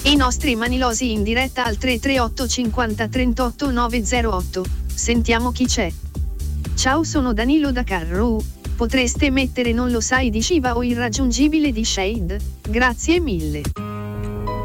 I nostri manilosi in diretta al 338 50 38 908. Sentiamo chi c'è. Ciao, sono Danilo da Carro. Potreste mettere Non lo sai di Shiva o Irraggiungibile di Shade? Grazie mille.